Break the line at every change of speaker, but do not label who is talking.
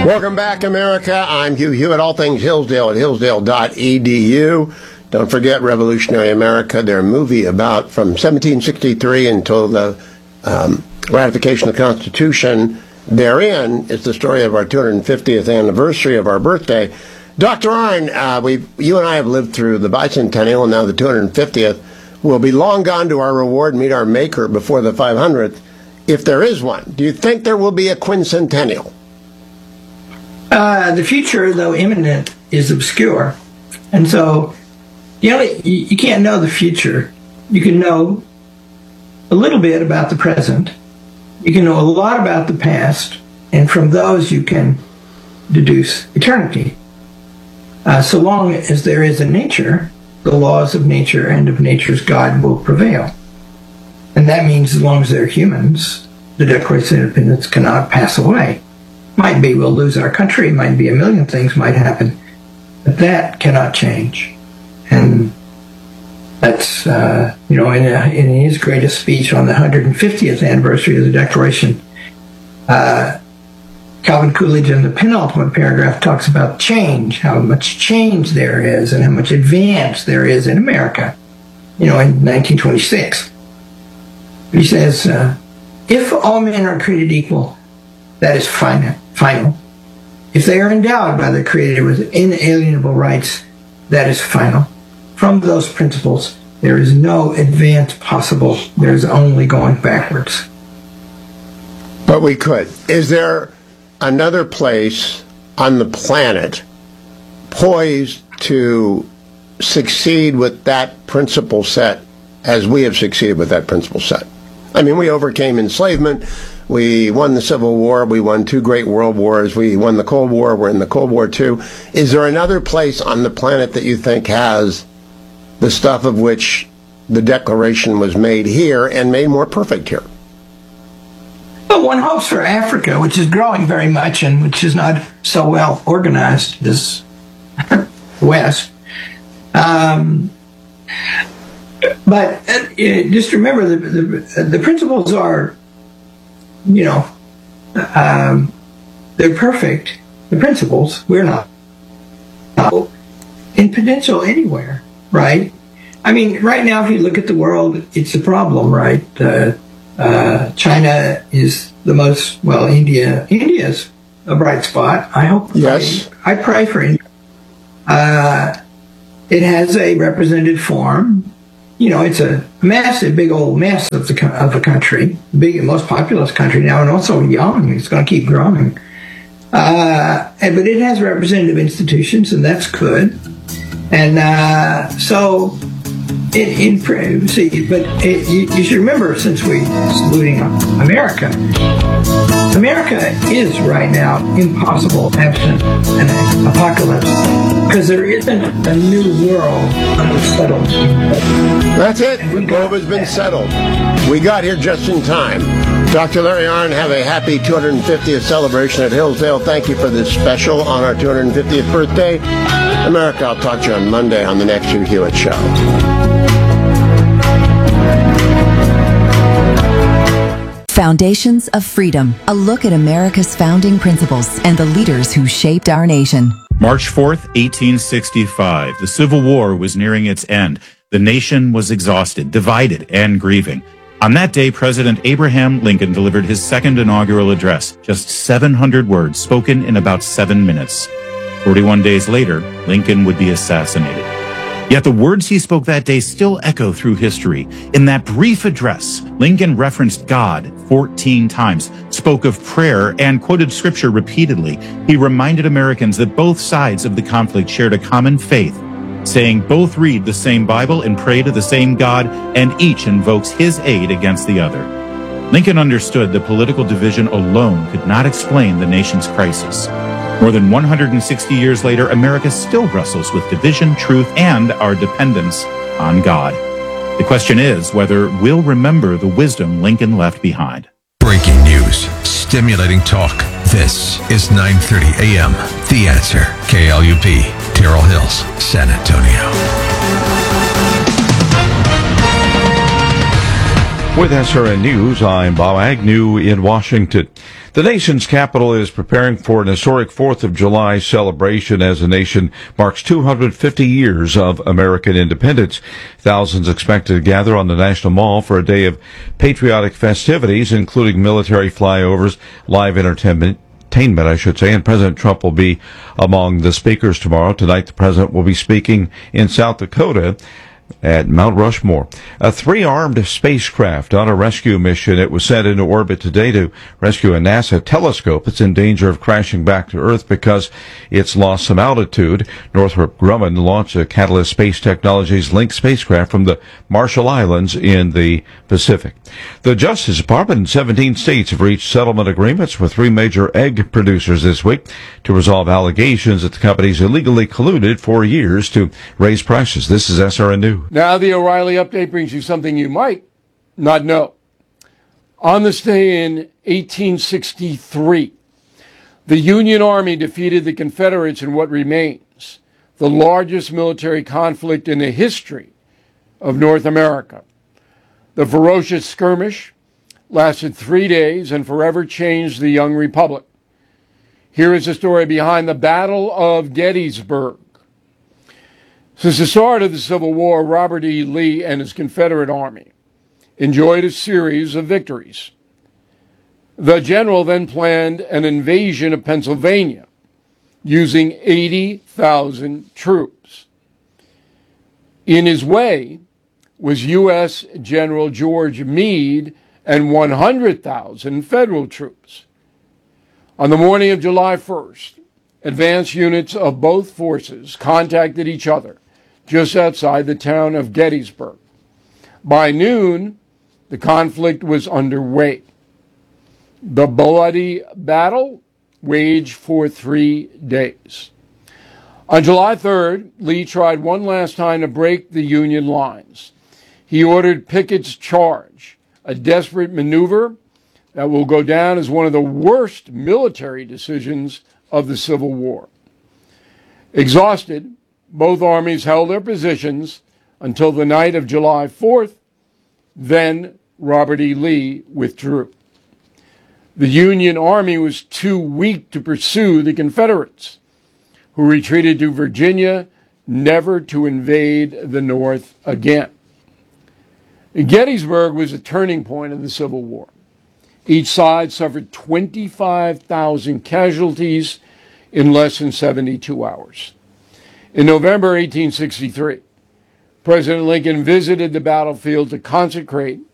Welcome back, America. I'm Hugh Hewitt. All things Hillsdale at hillsdale.edu. Don't forget Revolutionary America, their movie about from 1763 until the ratification of the Constitution. Therein is the story of our 250th anniversary of our birthday. Dr. Arnn, you and I have lived through the bicentennial and now the 250th. We'll be long gone to our reward and meet our maker before the 500th, if there is one. Do you think there will be a quincentennial?
The future, though imminent, is obscure. And so you can't know the future. You can know a little bit about the present. You can know a lot about the past. And from those you can deduce eternity. So long as there is a nature, the laws of nature and of nature's God will prevail. And that means as long as there are humans, the Declaration of Independence cannot pass away. Might be we'll lose our country, might be a million things might happen, but that cannot change. And that's, in his greatest speech on the 150th anniversary of the Declaration, Calvin Coolidge in the penultimate paragraph talks about change, how much change there is and how much advance there is in America, in 1926. He says, if all men are created equal, that is final. If they are endowed by the Creator with inalienable rights, that is final. From those principles, there is no advance possible. There is only going backwards.
But we could. Is there another place on the planet poised to succeed with that principle set as we have succeeded with that principle set? I mean, we overcame enslavement. We won the Civil War. We won 2 great world wars. We won the Cold War. We're in the Cold War too. Is there another place on the planet that you think has the stuff of which the Declaration was made here and made more perfect here?
Well, one hopes for Africa, which is growing very much and which is not so well organized as the West. But just remember, the principles are, they're perfect. The principles, we're not in potential anywhere, right? I mean, right now, if you look at the world, it's a problem, right? China is the most, India's a bright spot. I hope.
Yes.
I pray for India. It has a representative form. It's a massive, big old mess of a country, big, most populous country now, and also young. It's going to keep growing. But it has representative institutions, and that's good. And so, you should remember, since we're saluting America is right now impossible absent an apocalypse, because there isn't a new world unsettled.
That's it. The globe has been settled. We got here just in time. Dr. Larry Arnn, have a happy 250th celebration at Hillsdale. Thank you for this special on our 250th birthday. America, I'll talk to you on Monday on the next Hugh Hewitt Show.
Foundations of Freedom, a look at America's founding principles and the leaders who shaped our nation.
March 4th, 1865. The Civil War was nearing its end. The nation was exhausted, divided, and grieving. On that day, President Abraham Lincoln delivered his second inaugural address, just 700 words spoken in about 7 minutes. 41 days later, Lincoln would be assassinated. Yet the words he spoke that day still echo through history. In that brief address, Lincoln referenced God 14 times, spoke of prayer, and quoted scripture repeatedly. He reminded Americans that both sides of the conflict shared a common faith, saying both read the same Bible and pray to the same God, and each invokes his aid against the other. Lincoln understood that political division alone could not explain the nation's crisis. More than 160 years later, America still wrestles with division, truth, and our dependence on God. The question is whether we'll remember the wisdom Lincoln left behind.
Breaking news, stimulating talk. This is 9:30 a.m. The Answer. KLUP, Terrell Hills, San Antonio. With SRN News, I'm Bob Agnew in Washington.
The nation's capital is preparing for an historic 4th of July celebration as the nation marks 250 years of American independence. Thousands expected to gather on the National Mall for a day of patriotic festivities, including military flyovers, live entertainment, and President Trump will be among the speakers tomorrow. Tonight, the president will be speaking in South Dakota at Mount Rushmore. A 3-armed spacecraft on a rescue mission. It was sent into orbit today to rescue a NASA telescope that's in danger of crashing back to Earth because it's lost some altitude. Northrop Grumman launched a Catalyst Space Technologies Link spacecraft from the Marshall Islands in the Pacific. The Justice Department and 17 states have reached settlement agreements with 3 major egg producers this week to resolve allegations that the companies illegally colluded for years to raise prices. This is SRN News.
Now the O'Reilly update brings you something you might not know. On this day in 1863, the Union Army defeated the Confederates in what remains the largest military conflict in the history of North America. The ferocious skirmish lasted 3 days and forever changed the young republic. Here is the story behind the Battle of Gettysburg. Since the start of the Civil War, Robert E. Lee and his Confederate Army enjoyed a series of victories. The general then planned an invasion of Pennsylvania using 80,000 troops. In his way was U.S. General George Meade and 100,000 federal troops. On the morning of July 1st, advance units of both forces contacted each other just outside the town of Gettysburg. By noon, the conflict was underway. The bloody battle waged for 3 days. On July 3rd, Lee tried one last time to break the Union lines. He ordered Pickett's charge, a desperate maneuver that will go down as one of the worst military decisions of the Civil War. Exhausted, both armies held their positions until the night of July 4th. Then Robert E. Lee withdrew. The Union Army was too weak to pursue the Confederates, who retreated to Virginia, never to invade the North again. Gettysburg was a turning point in the Civil War. Each side suffered 25,000 casualties in less than 72 hours. In November 1863, President Lincoln visited the battlefield to consecrate